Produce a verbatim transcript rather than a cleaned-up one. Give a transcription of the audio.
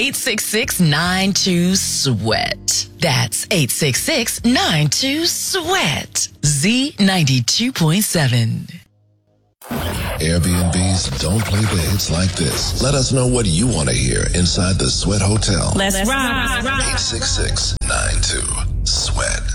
eight six six, nine two, sweat. That's eight six six, nine two, sweat. Z ninety-two point seven. Airbnbs don't play the hits like this. Let us know what you want to hear inside the Sweat Hotel. Let's, Let's rock. eight six six, nine two, sweat.